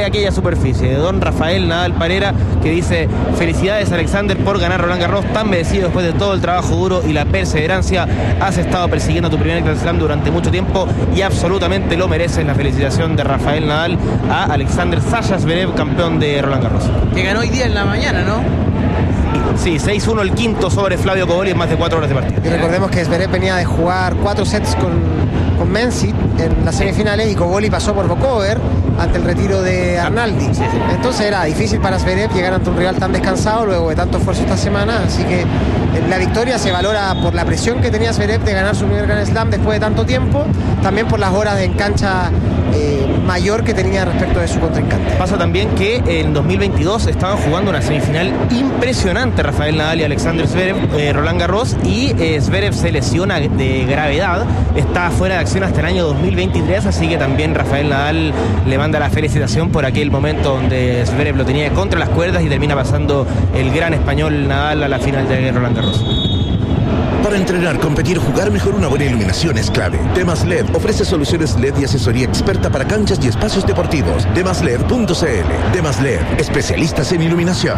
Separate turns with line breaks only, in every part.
aquella superficie, de don Rafael Nadal Parera, que dice: felicidades Alexander por ganar Roland Garros, tan merecido después de todo el trabajo duro y la perseverancia. Has estado persiguiendo tu primer Grand Slam durante mucho tiempo y absolutamente lo mereces. La felicitación de Rafael Nadal a Alexander Sasha Zverev, campeón de Roland Garros.
Que ganó hoy día en la mañana, ¿no?
Sí, 6-1 el quinto sobre Flavio Cobolli en más de 4 horas de partido.
Y recordemos que Zverev venía de jugar 4 sets con Menzies en las semifinales y Cobolli pasó por Vokover ante el retiro de Arnaldi.
Sí.
Entonces era difícil para Zverev llegar ante un rival tan descansado luego de tanto esfuerzo esta semana, así que la victoria se valora por la presión que tenía Zverev de ganar su primer Grand Slam después de tanto tiempo, también por las horas en cancha mayor que tenía respecto de su contrincante.
Pasa también que en 2022 estaban jugando una semifinal impresionante Rafael Nadal y Alexander Zverev, Roland Garros, y Zverev se lesiona de gravedad, está fuera de acción hasta el año 2023, así que también Rafael Nadal le manda la felicitación por aquel momento donde Zverev lo tenía contra las cuerdas y termina pasando el gran español Nadal a la final de Roland Garros.
Para entrenar, competir o jugar mejor, una buena iluminación es clave. Demas LED ofrece soluciones LED y asesoría experta para canchas y espacios deportivos. Demasled.cl. Demas LED, especialistas en iluminación.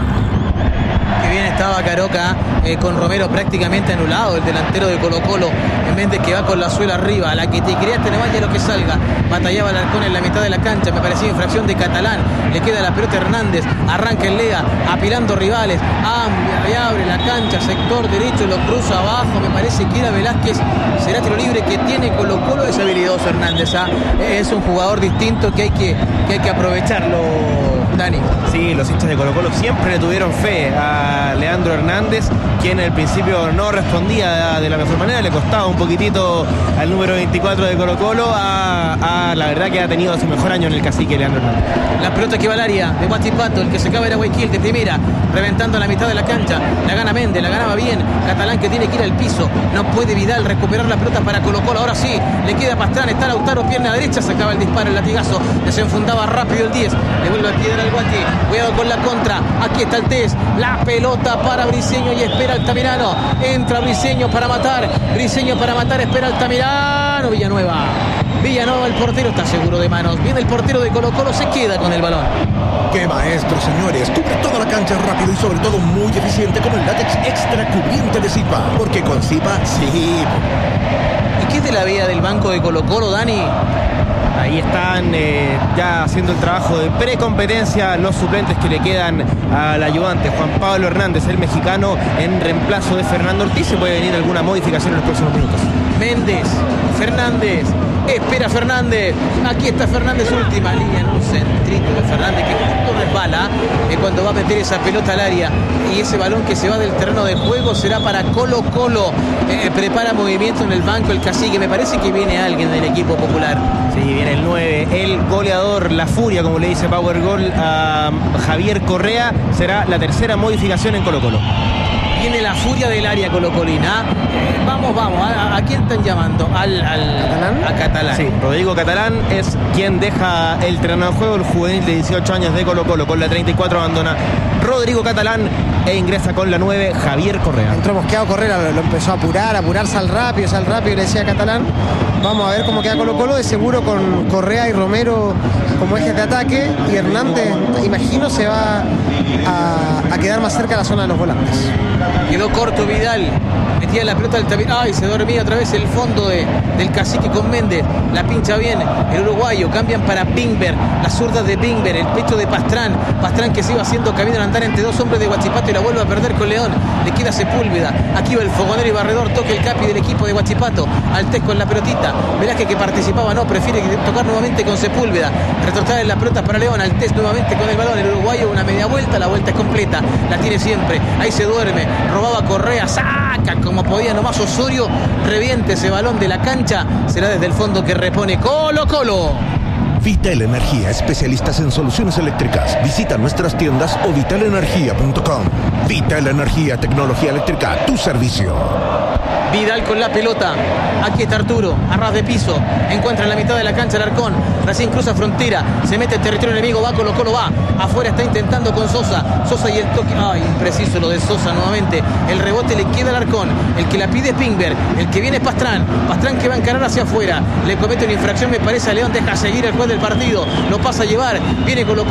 Que bien estaba Caroca con Romero prácticamente anulado, el delantero de Colo Colo, en Méndez, que va con la suela arriba, la que te creaste no vaya lo que salga. Batallaba Alarcón en la mitad de la cancha, me parecía infracción de Catalán, le queda la pelota a Hernández, arranca el Lea, apilando rivales, abre la cancha, sector derecho, lo cruza abajo, me parece que era Velázquez, será tiro libre que tiene Colo Colo. Es habilidoso Hernández, es un jugador distinto que hay que aprovecharlo, Dani.
Sí, los hinchas de Colo Colo siempre le tuvieron fe a Leandro Hernández, quien al principio no respondía de la mejor manera, le costaba un poquitito al número 24 de Colo Colo, a la verdad que ha tenido su mejor año en el cacique Leandro Hernández.
La pelota que va al área de Guachipato, el que se acaba era Guayaquil de primera, reventando a la mitad de la cancha, la gana Méndez, la ganaba bien, Catalán que tiene que ir al piso, no puede Vidal recuperar la pelota para Colo Colo, ahora sí, le queda Pastrán, está Lautaro, pierna derecha, se acaba el disparo, el latigazo, desenfundaba rápido el 10, le vuelve a piedra al Guati, cuidado con la contra, aquí está el Tez, la pelota para Briseño y espera Altamirano, entra Briseño para matar, espera Altamirano, Villanueva, el portero está seguro de manos, viene el portero de Colo Colo, se queda con el balón.
¡Qué maestro, señores! Cubre toda la cancha rápido y sobre todo muy eficiente con el látex extra cubriente de Zipa, porque con Zipa, sí.
¿Y qué es de la vida del banco de Colo Colo, Dani?
Ahí están ya haciendo el trabajo de precompetencia los suplentes que le quedan al ayudante Juan Pablo Hernández, el mexicano, en reemplazo de Fernando Ortiz. Se puede venir alguna modificación en los próximos minutos.
Méndez, Fernández, espera Fernández, aquí está Fernández, última línea en un centrito de Fernández que justo resbala cuando va a meter esa pelota al área, y ese balón que se va del terreno de juego será para Colo Colo. Prepara movimiento en el banco el cacique, me parece que viene alguien del equipo popular.
Sí, viene el 9, el goleador, la furia, como le dice Power Gol a Javier Correa. Será la tercera modificación en Colo Colo.
Viene la furia del área colocolina. Vamos, ¿a quién están llamando? A Catalán.
Sí, Rodrigo Catalán es quien deja el terreno de juego, el juvenil de 18 años de Colo Colo. Con la 34 abandona Rodrigo Catalán e ingresa con la 9 Javier Correa.
Entró mosqueado Correa, lo empezó a apurar, sal rápido, le decía Catalán. Vamos a ver cómo queda Colo Colo, de seguro con Correa y Romero como ejes de ataque, y Hernández, imagino, se va a quedar más cerca de la zona de los volantes.
Quedó corto Vidal, metía la pelota del Altamirano, ay, se dormía otra vez el fondo del cacique con Méndez, la pincha bien el uruguayo, cambian para Bingber, la zurda de Bingber, el pecho de Pastrán que se iba haciendo camino al andar entre dos hombres de Huachipato y la vuelve a perder con León, le queda Sepúlveda, aquí va el fogonero y barredor, toca el capi del equipo de Huachipato, Altés con la pelotita, Velázquez que participaba, no, prefiere tocar nuevamente con Sepúlveda, retrotrae la pelota para León, Altés nuevamente con el balón, el uruguayo una media vuelta, la vuelta es completa, la tiene siempre, ahí se duerme, robaba Correa, saca como podía nomás Osorio, reviente ese balón de la cancha, será desde el fondo que repone Colo Colo.
Vital Energía, especialistas en soluciones eléctricas. Visita nuestras tiendas o vitalenergia.com. Vital Energía, tecnología eléctrica a tu servicio.
Vidal con la pelota, aquí está Arturo, a ras de piso, encuentra en la mitad de la cancha Alarcón, recién cruza frontera, se mete en territorio enemigo, va Colo Colo, va, afuera está intentando con Sosa y el toque, ay, impreciso lo de Sosa nuevamente, el rebote le queda al Alarcón, el que la pide es Pingberg, el que viene es Pastrán que va a encarar hacia afuera, le comete una infracción me parece a León, deja seguir el juez del partido, lo pasa a llevar, viene Colo Colo.